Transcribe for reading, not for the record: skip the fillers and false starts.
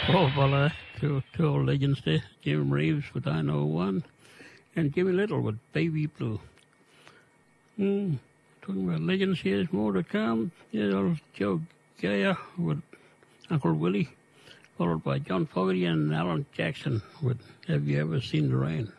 Oh, well, two old legends there. Jim Reeves with I Know One, and Jimmy Little with Baby Blue. Talking about legends, here's more to come. Here's old Joe Gayer with Uncle Willie, followed by John Fogerty and Alan Jackson with Have You Ever Seen the Rain?